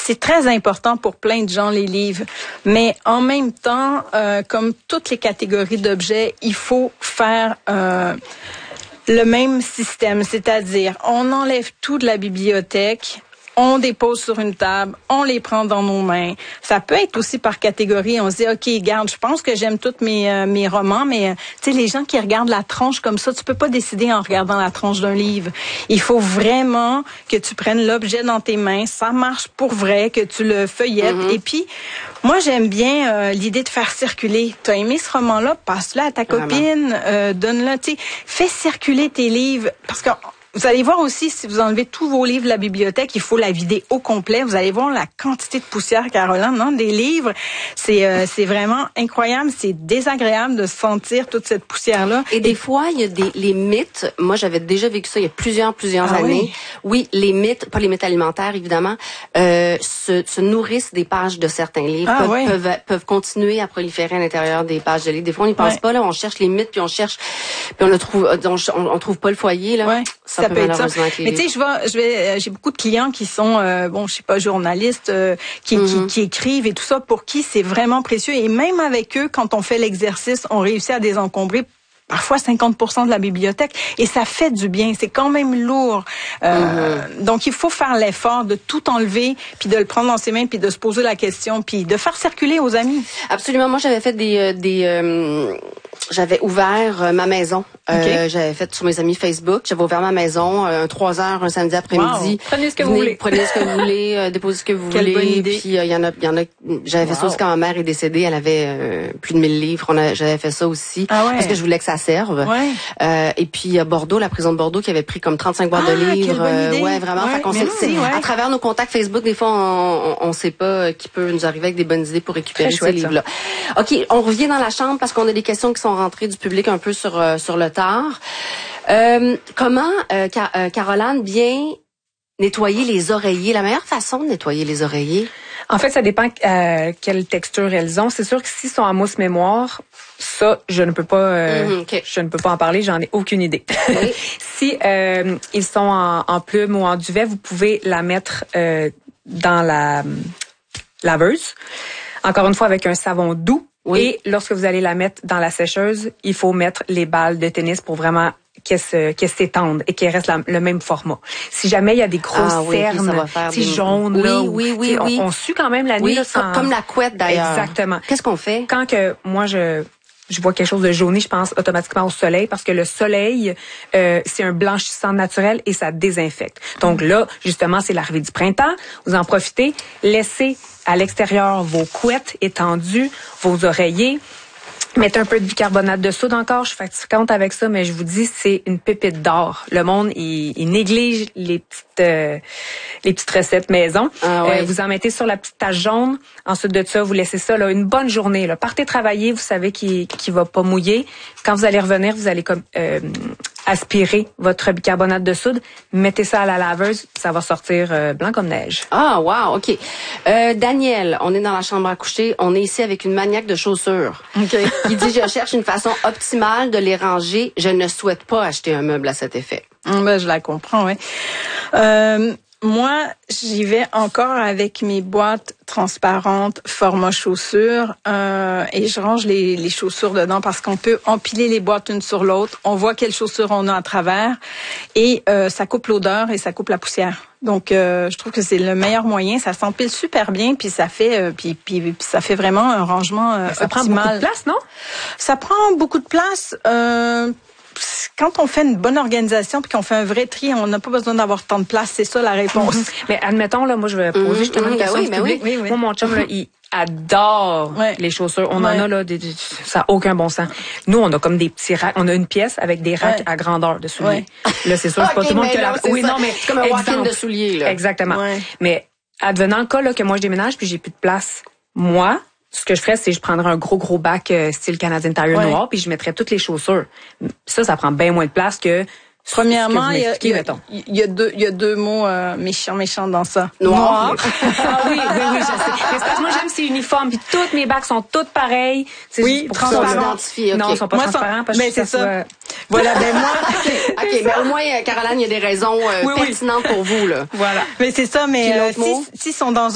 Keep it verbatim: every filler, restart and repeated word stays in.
c'est très important pour plein de gens, les livres. Mais en même temps, euh, comme toutes les catégories d'objets, il faut faire euh, le même système. C'est-à-dire, on enlève tout de la bibliothèque, on dépose sur une table, on les prend dans nos mains. Ça peut être aussi par catégorie. On se dit, OK, garde, je pense que j'aime tous mes euh, mes romans, mais euh, tu sais, les gens qui regardent la tronche comme ça, tu peux pas décider en regardant la tronche d'un livre. Il faut vraiment que tu prennes l'objet dans tes mains. Ça marche pour vrai, que tu le feuillettes. Mm-hmm. Et puis, moi, j'aime bien euh, l'idée de faire circuler. Tu as aimé ce roman-là, passe-le à ta copine, euh, donne-le, tu sais, fais circuler tes livres. Parce que vous allez voir aussi, si vous enlevez tous vos livres de la bibliothèque, il faut la vider au complet. Vous allez voir la quantité de poussière, Caroline, non, des livres. C'est euh, c'est vraiment incroyable. C'est désagréable de sentir toute cette poussière-là. Et des fois, il y a des les mythes. Moi, j'avais déjà vécu ça il y a plusieurs, plusieurs ah années. Oui. oui, les mythes, pas les mythes alimentaires, évidemment, euh, se, se nourrissent des pages de certains livres, ah, peuvent, oui. peuvent, peuvent continuer à proliférer à l'intérieur des pages de livres. Des fois, on n'y pense ouais. pas, là. On cherche les mythes, puis on cherche, puis on ne trouve, on, on, on trouve pas le foyer, là. Ouais. Ça, ça peut, peut être ça. Mais tu sais, je vais, je vais, j'ai beaucoup de clients qui sont, euh, bon, je sais pas, journalistes, euh, qui, mm-hmm. qui, qui écrivent et tout ça, pour qui c'est vraiment précieux. Et même avec eux, quand on fait l'exercice, on réussit à désencombrer parfois cinquante pour cent de la bibliothèque, et ça fait du bien. C'est quand même lourd. Euh, mm-hmm. Donc, il faut faire l'effort de tout enlever, puis de le prendre dans ses mains, puis de se poser la question, puis de faire circuler aux amis. Absolument. Moi, j'avais fait des, euh, des, euh, j'avais ouvert euh, ma maison. Okay. Euh, j'avais fait sur mes amis Facebook. J'avais ouvert ma maison euh, trois heures un samedi après-midi. Wow. Prenez ce que Venez, vous voulez. Prenez ce que vous voulez. Euh, déposez ce que vous Quelle voulez. Bonne idée. Puis il euh, y en a, il y en a. J'avais wow. fait ça aussi quand ma mère est décédée. Elle avait euh, plus de mille livres. On a, j'avais fait ça aussi ah ouais. parce que je voulais que ça serve. Ouais. Euh, et puis Bordeaux, la prison de Bordeaux, qui avait pris comme trente-cinq boîtes ah, de livres. Quelle bonne idée. Euh, ouais, vraiment. Ouais, fait qu'on merci, sait, ouais. à travers nos contacts Facebook, des fois, on, on, on sait pas qui peut nous arriver avec des bonnes idées pour récupérer ces livres-là. Ok, on revient dans la chambre parce qu'on a des questions qui sont rentrées du public un peu sur euh, sur le tard. Euh, comment, euh, Car- euh, Caroline, bien nettoyer les oreillers? La meilleure façon de nettoyer les oreillers? En fait, ça dépend euh, quelle texture elles ont. C'est sûr que s'ils sont en mousse mémoire, ça, je ne peux pas, euh, mm-hmm, okay. je ne peux pas en parler. J'en ai aucune idée. Oui. Si euh, ils sont en, en plume ou en duvet, vous pouvez la mettre euh, dans la laveuse. Encore une fois, avec un savon doux. Oui. Et lorsque vous allez la mettre dans la sécheuse, il faut mettre les balles de tennis pour vraiment qu'elles se, qu'elles s'étendent et qu'elles restent la, le même format. Si jamais il y a des grosses ah, oui, cernes, c'est des... jaune, oui, là, oui, oui, on, oui. on sue quand même la nuit. Oui, là, sans... comme la couette d'ailleurs. Exactement. Qu'est-ce qu'on fait? Quand que moi je je vois quelque chose de jauni, je pense automatiquement au soleil parce que le soleil, euh, c'est un blanchissant naturel et ça désinfecte. Donc là, justement, c'est l'arrivée du printemps. Vous en profitez. Laissez à l'extérieur vos couettes étendues, vos oreillers. Mettez un peu de bicarbonate de soude encore. Je suis fatigante avec ça, mais je vous dis, c'est une pépite d'or. Le monde, il, il néglige les petites, euh, les petites recettes maison. Ah ouais. euh, vous en mettez sur la petite tache jaune. Ensuite de ça, vous laissez ça là une bonne journée. Là. Partez travailler, vous savez qu'il qu'il va pas mouiller. Quand vous allez revenir, vous allez comme euh, aspirer votre bicarbonate de soude. Mettez ça à la laveuse, ça va sortir euh, blanc comme neige. Ah, wow, ok. Euh, Daniel, on est dans la chambre à coucher. On est ici avec une maniaque de chaussures. Ok. Il dit, je cherche une façon optimale de les ranger. Je ne souhaite pas acheter un meuble à cet effet. Ben, je la comprends, oui. Euh, moi, j'y vais encore avec mes boîtes transparentes format chaussures euh, et je range les, les chaussures dedans parce qu'on peut empiler les boîtes une sur l'autre. On voit quelles chaussures on a à travers et euh, ça coupe l'odeur et ça coupe la poussière. Donc, euh, je trouve que c'est le meilleur moyen. Ça s'empile super bien, puis ça fait, euh, puis, puis, puis ça fait vraiment un rangement euh, ça optimal. prend beaucoup de place, non? Ça prend beaucoup de place. Euh, Quand on fait une bonne organisation puis qu'on fait un vrai tri, on n'a pas besoin d'avoir tant de place. C'est ça la réponse. Mm-hmm. Mais admettons, là, moi, je vais poser mm-hmm. justement une question oui, du ben public. Oui, oui. Moi, mon chum, là, il adore ouais. les chaussures. On ouais. en a, là, des, des, ça n'a aucun bon sens. Nous, on a comme des petits racks. On a une pièce avec des racks ouais. à grandeur de souliers. Ouais. Là, c'est sûr, c'est pas okay, tout le monde qui a la... Oui, non, mais c'est comme un walk-in de souliers, là. Exactement. Ouais. Mais advenant le cas, là, que moi, je déménage puis j'ai plus de place, moi, ce que je ferais, c'est que je prendrais un gros, gros bac euh, style Canadian Tire ouais. noir, puis je mettrais toutes les chaussures. Ça, ça prend bien moins de place que... Premièrement, il y, y, y a deux, il y a deux mots euh, méchants, méchants dans ça. Noir. Ah oui, oui, oui, je sais. Mais c'est parce que moi, j'aime c'est uniforme, puis toutes mes bacs sont toutes pareilles. C'est oui, transparents. Okay. Non, ils sont pas moi, transparents parce que mais c'est ça. Soit... Voilà, ben moi. ok, mais au moins, Caroline, il y a des raisons euh, oui, pertinentes oui. pour vous là. Voilà. Mais c'est ça, mais euh, si, s'ils sont dans